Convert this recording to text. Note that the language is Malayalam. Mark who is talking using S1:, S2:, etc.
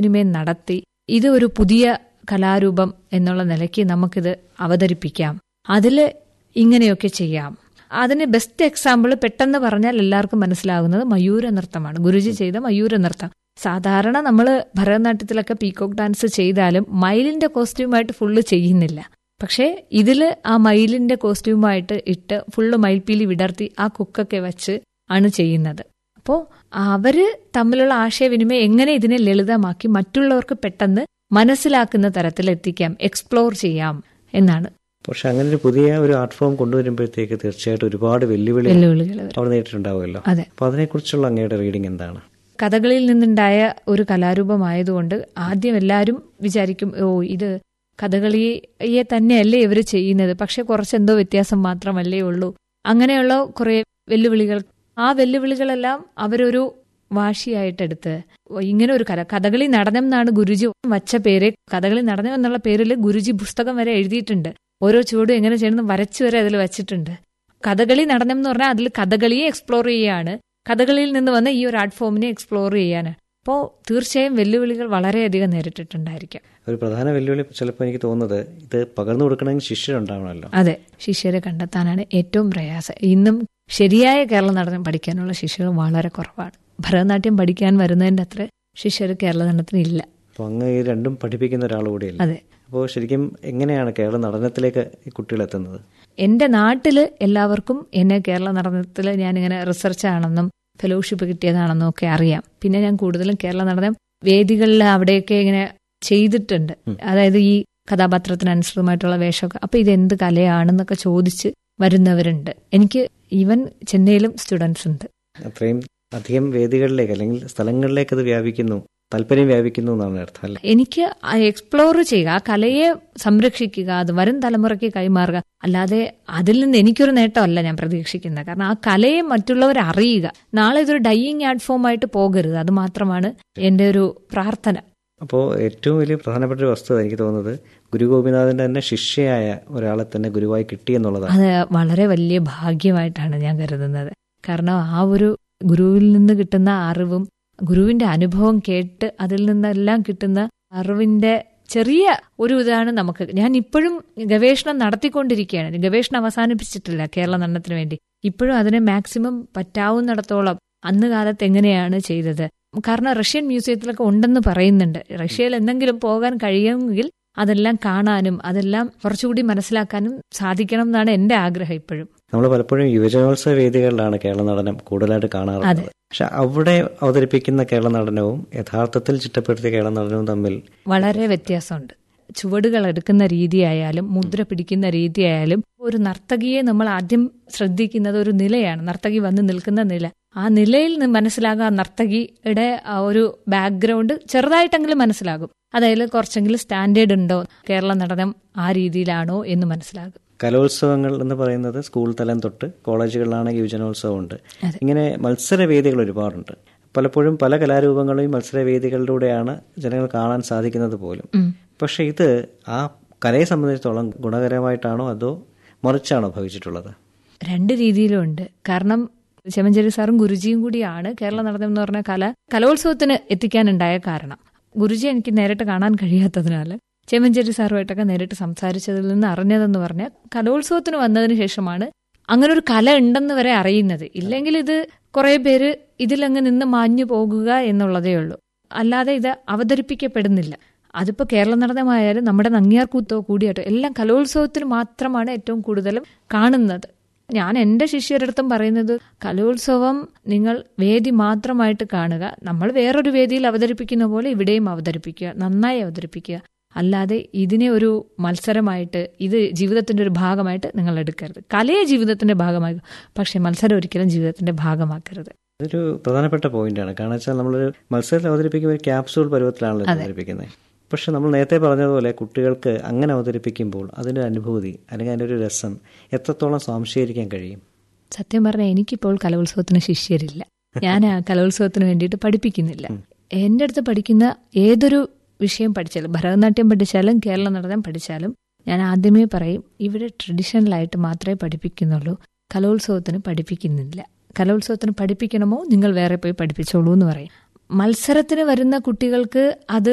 S1: ആശയവിനിമയം നടത്തി ഇത് ഒരു പുതിയ കലാരൂപം എന്നുള്ള നിലയ്ക്ക് നമുക്കിത് അവതരിപ്പിക്കാം, അതിൽ ഇങ്ങനെയൊക്കെ ചെയ്യാം. അതിന് ബെസ്റ്റ് എക്സാമ്പിൾ പെട്ടെന്ന് പറഞ്ഞാൽ എല്ലാവർക്കും മനസ്സിലാകുന്നത് മയൂര നൃത്തമാണ്. ഗുരുജി ചെയ്ത മയൂര നൃത്തം. സാധാരണ നമ്മൾ ഭരതനാട്യത്തിലൊക്കെ പീകോക്ക് ഡാൻസ് ചെയ്താലും മയിലിന്റെ കോസ്റ്റ്യൂമായിട്ട് ഫുള്ള് ചെയ്യുന്നില്ല. പക്ഷേ ഇതില് ആ മയിലിന്റെ കോസ്റ്റ്യൂമായിട്ട് ഇട്ട് ഫുള്ള് മയിൽപ്പീലി വിടർത്തി ആ കുക്കൊക്കെ വെച്ച് ആണ് ചെയ്യുന്നത്. അപ്പോൾ അവര് തമ്മിലുള്ള ആശയവിനിമയം എങ്ങനെ ഇതിനെ ലളിതമാക്കി മറ്റുള്ളവർക്ക് പെട്ടെന്ന് മനസ്സിലാക്കുന്ന തരത്തിൽ എത്തിക്കാം, എക്സ്പ്ലോർ ചെയ്യാം എന്നാണ്.
S2: പക്ഷെ അങ്ങനെ ഒരു പുതിയ ഒരു ആർട്ട് ഫോം കൊണ്ടുവരുമ്പോഴത്തേക്ക് തീർച്ചയായിട്ടും ഒരുപാട് വെല്ലുവിളികൾ അവർ നേരിട്ടുണ്ടാവുമല്ലോ. അപ്പൊ അതിനെക്കുറിച്ചുള്ള അങ്ങയുടെ റീഡിംഗ് എന്താണ്?
S1: കഥകളിയിൽ നിന്നുണ്ടായ ഒരു കലാരൂപമായതുകൊണ്ട് ആദ്യം എല്ലാവരും വിചാരിക്കും, ഓ ഇത് കഥകളിയെ തന്നെയല്ലേ ഇവർ ചെയ്യുന്നത്, പക്ഷെ കുറച്ചെന്തോ വ്യത്യാസം മാത്രമല്ലേ ഉള്ളൂ. അങ്ങനെയുള്ള കുറെ വെല്ലുവിളികൾ, ആ വെല്ലുവിളികളെല്ലാം അവരൊരു വാശിയായിട്ടെടുത്ത് ഇങ്ങനെ ഒരു കഥകളി നടനം എന്നാണ് ഗുരുജി വച്ച പേര്. കഥകളി നടനം എന്നുള്ള പേരിൽ ഗുരുജി പുസ്തകം വരെ എഴുതിയിട്ടുണ്ട്. ഓരോ ചുവടും എങ്ങനെ ചെയ്യണമെന്ന് വരച്ചു വരെ അതിൽ വെച്ചിട്ടുണ്ട്. കഥകളി നടനം എന്ന് പറഞ്ഞാൽ അതിൽ കഥകളിയെ എക്സ്പ്ലോർ ചെയ്യാണ്, കഥകളിയിൽ നിന്ന് വന്ന ഈ ഒരു ആർട്ട് ഫോമിനെ എക്സ്പ്ലോർ ചെയ്യാന്. അപ്പോൾ തീർച്ചയായും വെല്ലുവിളികൾ വളരെയധികം നേരിട്ടിട്ടുണ്ടായിരിക്കാം.
S2: ഒരു പ്രധാന വെല്ലുവിളി ചിലപ്പോൾ എനിക്ക് തോന്നുന്നത് ഇത് പകർന്നു കൊടുക്കണമെങ്കിൽ ശിഷ്യരുണ്ടാവണമല്ലോ.
S1: അതെ, ശിഷ്യരെ കണ്ടെത്താനാണ് ഏറ്റവും പ്രയാസം. ഇന്നും ശരിയായ കേരള നടനം പഠിക്കാനുള്ള ശിഷ്യർ വളരെ കുറവാണ്. ഭരതനാട്യം പഠിക്കാൻ വരുന്നതിന്റെ അത്ര ശിഷ്യർ കേരള നടനത്തിന് ഇല്ല.
S2: അപ്പോൾ അങ്ങ് ഈ രണ്ടും പഠിപ്പിക്കുന്ന ഒരാൾ കൂടിയല്ല.
S1: അതെ.
S2: അപ്പോൾ ശരിക്കും എങ്ങനെയാണ് കേരള നടനത്തിലേക്ക് ഈ കുട്ടികൾ എത്തുന്നത്?
S1: എന്റെ നാട്ടില് എല്ലാവർക്കും എന്നെ കേരള നടനത്തിൽ ഞാനിങ്ങനെ റിസർച്ചാണെന്നും ഫെലോഷിപ്പ് കിട്ടിയതാണെന്നും ഒക്കെ അറിയാം. പിന്നെ ഞാൻ കൂടുതലും കേരള നടനം വേദികളിൽ അവിടെയൊക്കെ ഇങ്ങനെ ചെയ്തിട്ടുണ്ട്. അതായത് ഈ കഥാപാത്രത്തിനനുസൃതമായിട്ടുള്ള വേഷമൊക്കെ. അപ്പൊ ഇതെന്ത് കലയാണെന്നൊക്കെ ചോദിച്ച് വരുന്നവരുണ്ട്. എനിക്ക് ഈവൻ ചെന്നൈയിലും സ്റ്റുഡൻസ് ഉണ്ട്.
S2: അത്രയും അധികം വേദികളിലേക്ക് അല്ലെങ്കിൽ സ്ഥലങ്ങളിലേക്ക് അത് വ്യാപിക്കുന്നു, താല്പര്യം വ്യാപിക്കുന്നു എന്നാണ് അർത്ഥം അല്ലേ?
S1: എനിക്ക് എക്സ്പ്ലോർ ചെയ്യുക, ആ കലയെ സംരക്ഷിക്കുക, അത് വരും തലമുറയ്ക്ക് കൈമാറുക. അല്ലാതെ അതിൽ നിന്ന് എനിക്കൊരു നേട്ടമല്ല ഞാൻ പ്രതീക്ഷിക്കുന്നത്. കാരണം ആ കലയെ മറ്റുള്ളവർ അറിയുക. നാളെ ഇതൊരു ഡൈയിങ് ആർട്ട് ഫോം ആയിട്ട് പോകരുത്. അത് മാത്രമാണ് എന്റെ ഒരു പ്രാർത്ഥന.
S2: അപ്പോൾ ഏറ്റവും വലിയ പ്രധാനപ്പെട്ട ഒരു വസ്തുത എനിക്ക് തോന്നുന്നത് ഗുരു ഗോപിനാഥന്റെ തന്നെ ശിഷ്യയായ ഒരാളെ തന്നെ ഗുരുവായി കിട്ടി എന്നുള്ളതാണ്.
S1: അത് വളരെ വലിയ ഭാഗ്യമായിട്ടാണ് ഞാൻ കരുതുന്നത്. കാരണം ആ ഒരു ഗുരുവിൽ നിന്ന് കിട്ടുന്ന അറിവും ഗുരുവിന്റെ അനുഭവം കേട്ട് അതിൽ നിന്നെല്ലാം കിട്ടുന്ന അറിവിന്റെ ചെറിയ ഒരു ഇതാണ് നമുക്ക്. ഞാൻ ഇപ്പോഴും ഗവേഷണം നടത്തിക്കൊണ്ടിരിക്കുകയാണ്. ഗവേഷണം അവസാനിപ്പിച്ചിട്ടില്ല കേരള നടനത്തിന് വേണ്ടി. ഇപ്പോഴും അതിനെ മാക്സിമം പറ്റാവുന്നിടത്തോളം അന്ന് കാലത്ത് എങ്ങനെയാണ് ചെയ്തത്. കാരണം റഷ്യൻ മ്യൂസിയത്തിലൊക്കെ ഉണ്ടെന്ന് പറയുന്നുണ്ട്. റഷ്യയിൽ എന്തെങ്കിലും പോകാൻ കഴിയുമെങ്കിൽ അതെല്ലാം കാണാനും അതെല്ലാം കുറച്ചുകൂടി മനസ്സിലാക്കാനും സാധിക്കണം എന്നാണ് എന്റെ ആഗ്രഹം. ഇപ്പോഴും
S2: നമ്മൾ പലപ്പോഴും യുവജനോത്സവ വേദികളിലാണ് കേരള നടനം കൂടുതലായിട്ട് കാണാറുള്ളത്. പക്ഷെ അവിടെ അവതരിപ്പിക്കുന്ന കേരള നടനവും യഥാർത്ഥത്തിൽ ചിട്ടപ്പെടുത്തിയ കേരള നടനവും തമ്മിൽ വളരെ
S1: വ്യത്യാസമുണ്ട്. ചുവടുകൾ എടുക്കുന്ന രീതിയായാലും മുദ്ര പിടിക്കുന്ന രീതിയായാലും ഒരു നർത്തകിയെ നമ്മൾ ആദ്യം ശ്രദ്ധിക്കുന്നത് ഒരു നിലയാണ്. നർത്തകി വന്ന് നിൽക്കുന്ന നില, ആ നിലയിൽ നിന്ന് മനസ്സിലാകുക നർത്തകിയുടെ ഒരു ബാക്ക്ഗ്രൗണ്ട് ചെറുതായിട്ടെങ്കിലും മനസ്സിലാകും. അതായത് കുറച്ചെങ്കിലും സ്റ്റാൻഡേർഡ് ഉണ്ടോ, കേരള നടനം ആ രീതിയിലാണോ എന്ന് മനസ്സിലാകും.
S2: കലോത്സവങ്ങൾ എന്ന് പറയുന്നത് സ്കൂൾ തലം തൊട്ട് കോളേജുകളിലാണെങ്കിൽ യുവജനോത്സവം ഉണ്ട്. ഇങ്ങനെ മത്സരവേദികൾ ഒരുപാടുണ്ട്. പലപ്പോഴും പല കലാരൂപങ്ങളെയും മത്സരവേദികളിലൂടെയാണ് ജനങ്ങൾ കാണാൻ സാധിക്കുന്നത് പോലും. പക്ഷെ ഇത് ആ കലയെ സംബന്ധിച്ചിടത്തോളം ഗുണകരമായിട്ടാണോ അതോ മറിച്ചാണോ ഭവിച്ചിട്ടുള്ളത്?
S1: രണ്ട് രീതിയിലും ഉണ്ട്. കാരണം ചെമഞ്ചേരി സാറും ഗുരുജിയും കൂടിയാണ് കേരള നടനം എന്ന് പറഞ്ഞ കലോത്സവത്തിന് എത്തിക്കാനുണ്ടായ കാരണം. ഗുരുജി എനിക്ക് നേരിട്ട് കാണാൻ കഴിയാത്തതിനാൽ ചെമഞ്ചേരി സാറുമായിട്ടൊക്കെ നേരിട്ട് സംസാരിച്ചതിൽ നിന്ന് അറിഞ്ഞതെന്ന് പറഞ്ഞാൽ കലോത്സവത്തിന് വന്നതിന് ശേഷമാണ് അങ്ങനെ ഒരു കല ഉണ്ടെന്ന് വരെ അറിയുന്നത്. ഇല്ലെങ്കിൽ ഇത് കുറെ പേര് ഇതിലങ്ങ് നിന്ന് മാഞ്ഞു പോകുക എന്നുള്ളതേ ഉള്ളൂ. അല്ലാതെ ഇത് അവതരിപ്പിക്കപ്പെടുന്നില്ല. അതിപ്പോ കേരള നടനമായാലും നമ്മുടെ നങ്ങ്യാർ കൂത്തോ കൂടിയാട്ടോ എല്ലാം കലോത്സവത്തിന് മാത്രമാണ് ഏറ്റവും കൂടുതലും കാണുന്നത്. ഞാൻ എന്റെ ശിഷ്യരടുത്തും പറയുന്നത് കലോത്സവം നിങ്ങൾ വേദി മാത്രമായിട്ട് കാണുക. നമ്മൾ വേറൊരു വേദിയിൽ അവതരിപ്പിക്കുന്ന പോലെ ഇവിടെയും അവതരിപ്പിക്കുക, നന്നായി അവതരിപ്പിക്കുക. അല്ലാതെ ഇതിനെ ഒരു മത്സരമായിട്ട് ഇത് ജീവിതത്തിന്റെ ഒരു ഭാഗമായിട്ട് നിങ്ങൾ എടുക്കരുത്. കലയെ ജീവിതത്തിന്റെ ഭാഗമാക്കുക, പക്ഷെ മത്സരം ഒരിക്കലും ജീവിതത്തിന്റെ ഭാഗമാക്കരുത്.
S2: അതൊരു പ്രധാനപ്പെട്ട പോയിന്റാണ്. കാരണം വെച്ചാൽ നമ്മളൊരു മത്സരത്തിൽ അവതരിപ്പിക്കുമ്പോൾ ക്യാപ്സൂൾ പരുവത്തിലാണല്ലോ അവതരിപ്പിക്കുന്നത്. പക്ഷെ നമ്മൾ നേരത്തെ പറഞ്ഞതുപോലെ കുട്ടികൾക്ക് അങ്ങനെ അവതരിപ്പിക്കുമ്പോൾ അതിൻ്റെ അനുഭൂതി അല്ലെങ്കിൽ അതിൻ്റെ ഒരു രസം എത്രത്തോളം സ്വാംശീകരിക്കാൻ കഴിയും?
S1: സത്യം പറഞ്ഞാൽ എനിക്കിപ്പോൾ കലോത്സവത്തിന് ശിഷ്യരില്ല. ഞാൻ ആ കലോത്സവത്തിന് വേണ്ടിയിട്ട് പഠിപ്പിക്കുന്നില്ല. എൻ്റെ അടുത്ത് പഠിക്കുന്ന ഏതൊരു വിഷയം പഠിച്ചാലും, ഭരതനാട്യം പഠിച്ചാലും കേരള നടനം പഠിച്ചാലും, ഞാൻ ആദ്യമേ പറയും ഇവിടെ ട്രഡീഷണലായിട്ട് മാത്രമേ പഠിപ്പിക്കുന്നുള്ളൂ, കലോത്സവത്തിന് പഠിപ്പിക്കുന്നില്ല. കലോത്സവത്തിന് പഠിപ്പിക്കണമോ നിങ്ങൾ വേറെ പോയി പഠിപ്പിച്ചോളൂ എന്ന് പറയും. മത്സരത്തിന് വരുന്ന കുട്ടികൾക്ക് അത്